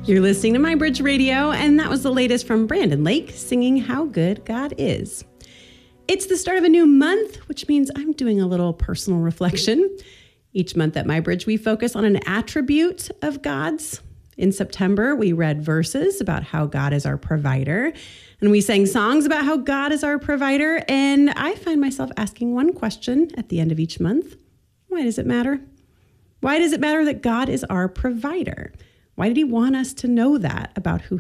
You're listening to My Bridge Radio, and that was the latest from Brandon Lake singing How Good God Is. It's the start of a new month, which means I'm doing a little personal reflection. Each month at My Bridge, we focus on an attribute of God's. In September, we read verses about how God is our provider, and we sang songs about how God is our provider, and I find myself asking one question at the end of each month. Why does it matter? Why does it matter that God is our provider? Why did he want us to know that about who